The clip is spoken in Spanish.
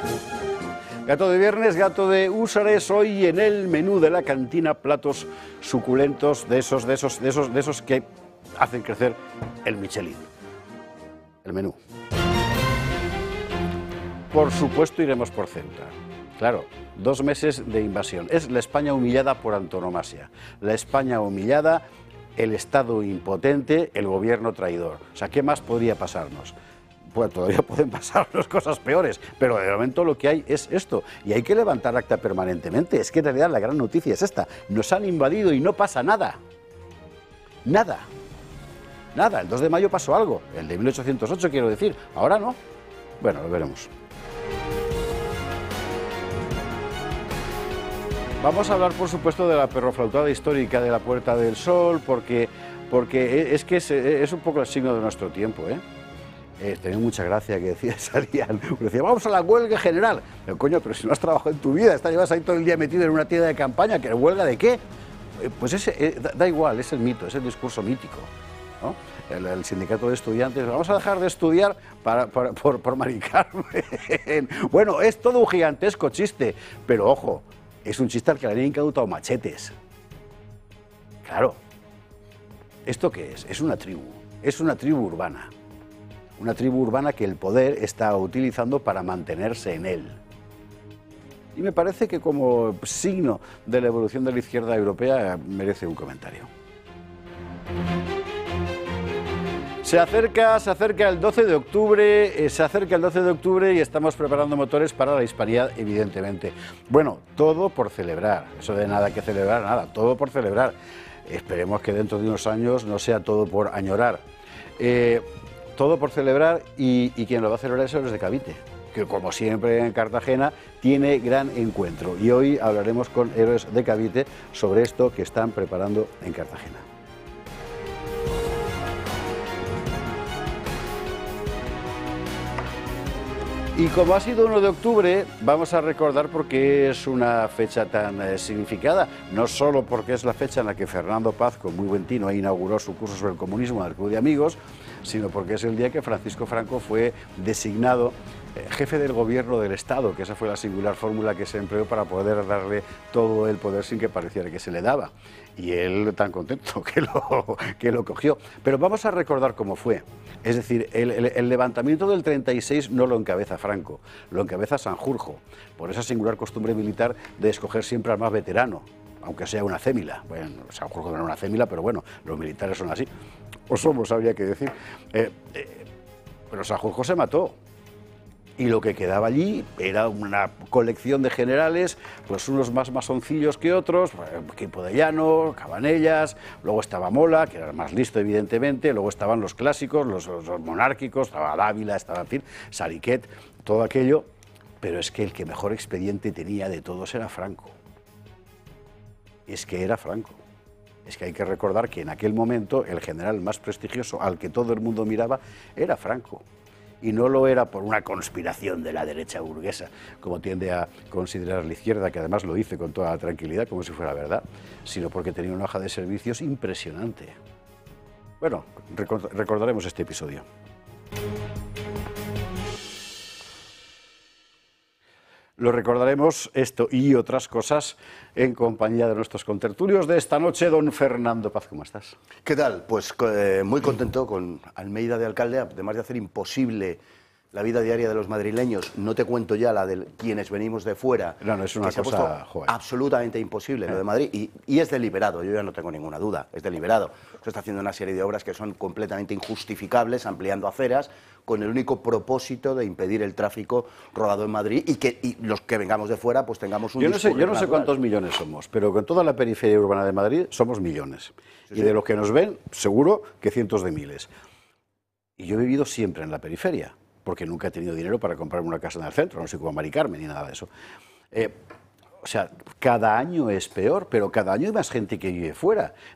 Gato de viernes, gato de húsares, hoy en el menú de la cantina, platos suculentos de esos que hacen crecer el Michelin. El menú. Por supuesto iremos por Ceuta. Claro, 2 meses de invasión. Es la España humillada por antonomasia. La España humillada, el Estado impotente, el gobierno traidor. O sea, ¿qué más podría pasarnos? Pues todavía pueden pasarnos cosas peores, pero de momento lo que hay es esto. Y hay que levantar acta permanentemente. Es que en realidad la gran noticia es esta. Nos han invadido y no pasa nada. Nada. Nada. El 2 de mayo pasó algo. El de 1808, quiero decir. Ahora no. Bueno, lo veremos. Vamos a hablar, por supuesto, de la perroflautada histórica de la Puerta del Sol, porque es que es un poco el signo de nuestro tiempo, ¿eh? Tenía mucha gracia que decía, salían, decía, vamos a la huelga general. Pero, coño, pero si no has trabajado en tu vida, llevas ahí todo el día metido en una tienda de campaña, ¿que huelga de qué? Pues da igual, es el mito, es el discurso mítico, ¿no? El sindicato de estudiantes, vamos a dejar de estudiar por Mari Carmen. Bueno, es todo un gigantesco chiste, pero ojo, es un chiste al que le han incautado machetes. Claro. ¿Esto qué es? Es una tribu urbana. Una tribu urbana que el poder está utilizando para mantenerse en él. Y me parece que como signo de la evolución de la izquierda europea merece un comentario. Se acerca el 12 de octubre, y estamos preparando motores para la hispanidad, evidentemente. Bueno, todo por celebrar, eso de nada que celebrar, nada, todo por celebrar. Esperemos que dentro de unos años no sea todo por añorar. Todo por celebrar, y quien lo va a celebrar es Héroes de Cavite, que como siempre en Cartagena tiene gran encuentro. Y hoy hablaremos con Héroes de Cavite sobre esto que están preparando en Cartagena. Y como ha sido 1 de octubre, vamos a recordar por qué es una fecha tan significada, no solo porque es la fecha en la que Fernando Paz, con muy buen tino, inauguró su curso sobre el comunismo en el Club de Amigos, sino porque es el día que Francisco Franco fue designado jefe del gobierno del Estado, que esa fue la singular fórmula que se empleó para poder darle todo el poder sin que pareciera que se le daba. Y él tan contento que lo cogió. Pero vamos a recordar cómo fue. Es decir, el levantamiento del 36 no lo encabeza Franco, lo encabeza Sanjurjo, por esa singular costumbre militar de escoger siempre al más veterano, aunque sea una cémila. Bueno, Sanjurjo no era una cémila, pero bueno, los militares son así. O somos, habría que decir. Pero Sanjurjo se mató. Y lo que quedaba allí era una colección de generales, pues unos más masoncillos que otros, Queipo de Llano, Cabanellas, luego estaba Mola, que era el más listo evidentemente, luego estaban los clásicos, los monárquicos, estaba Dávila, estaba, en fin, Sariquet, todo aquello, pero es que el que mejor expediente tenía de todos era Franco. Es que era Franco. Es que hay que recordar que en aquel momento el general más prestigioso al que todo el mundo miraba era Franco. Y no lo era por una conspiración de la derecha burguesa, como tiende a considerar la izquierda, que además lo dice con toda tranquilidad, como si fuera verdad, sino porque tenía una hoja de servicios impresionante. Bueno, recordaremos este episodio. Lo recordaremos, esto y otras cosas, en compañía de nuestros contertulios de esta noche. Don Fernando Paz, ¿cómo estás? ¿Qué tal? Pues muy contento con Almeida de alcalde, además de hacer imposible la vida diaria de los madrileños. No te cuento ya la de quienes venimos de fuera. No, es una cosa absolutamente imposible lo de Madrid, y es deliberado, yo ya no tengo ninguna duda, es deliberado. Se está haciendo una serie de obras que son completamente injustificables, ampliando aceras, con el único propósito de impedir el tráfico rodado en Madrid, y los que vengamos de fuera pues tengamos un discurso. Yo no sé cuántos millones somos, pero con toda la periferia urbana de Madrid somos millones. Sí, y de los que nos ven, seguro que cientos de miles. Y yo he vivido siempre en la periferia, porque nunca he tenido dinero para comprarme una casa en el centro, no soy como Mari Carmen ni nada de eso. O sea, cada año es peor, pero cada año hay más gente que vive fuera.